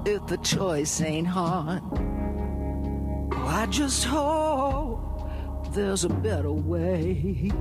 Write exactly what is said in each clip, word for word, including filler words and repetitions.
if the choice ain't hard. I just hope there's a better way.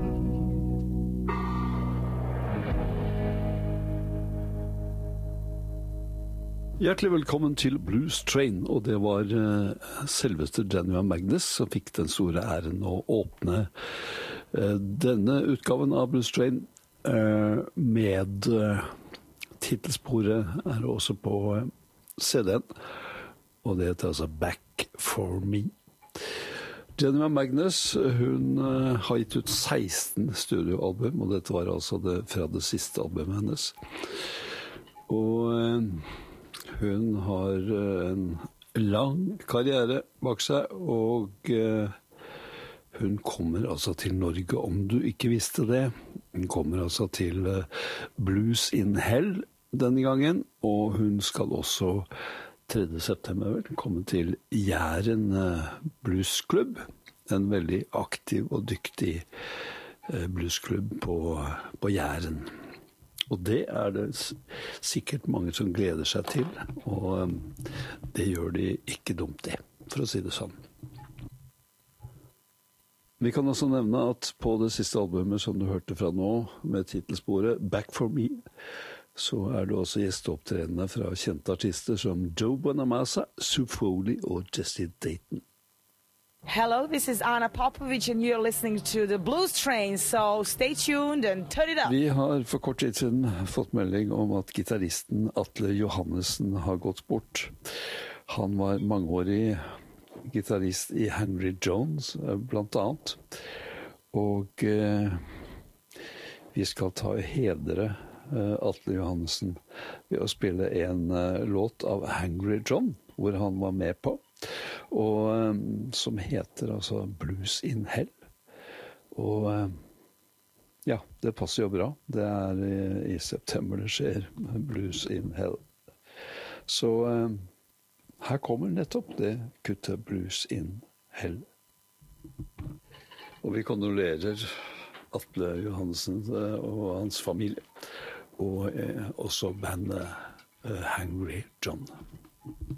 Hjertelig velkommen til Blues Train, og det var uh, selveste Genuine Magnus som fikk den store æren å åpne uh, denne utgaven av Blues Train uh, med uh, titelsporet er også på uh, C D-en, og det heter altså Back for Me. Genuine Magnus, hun uh, har gitt ut seksten studioalbum, og dette var altså det, fra det siste albumet hennes. Og uh, hun har en lang karriere bak seg, og uh, hun kommer altså til Norge, om du ikke visste det. Hun kommer altså til uh, Blues in Hell denne gangen, og hun skal også tredje september vel, komme til Jæren uh, Bluesklubb, en veldig aktiv og dyktig uh, bluesklubb på, på Jæren. Og det er det sikkert mange som gleder seg til, og det gjør de ikke dumt det, for å si det sånn. Vi kan også nevne at på det siste albumet som du hørte fra nå, med titelsporet Back for Me, så er det også gjesteopptredende fra kjente artister som Joe Bonamassa, Sue Foley og Jesse Dayton. Hello, this is Anna Popovic and you're listening to the Blues Train, so stay tuned and turn it up. Vi har for kort tid siden fått melding om at gitaristen Atle Johannessen har gått bort. Han var mangeårig gitarist i Henry Jones, blant annet. Og eh, vi skal ta hedre eh, Atle Johannessen ved å spille en eh, låt av Hungry John, hvor han var med på. Og um, som heter altså Blues in Hell. Og um, ja, det passer jo bra. Det er i, i september det skjer, Blues in Hell. Så um, her kommer nettopp det kuttet Blues in Hell. Og vi kondolerer Atle Johannessen og hans familie, og eh, også bandet uh, Hungry John.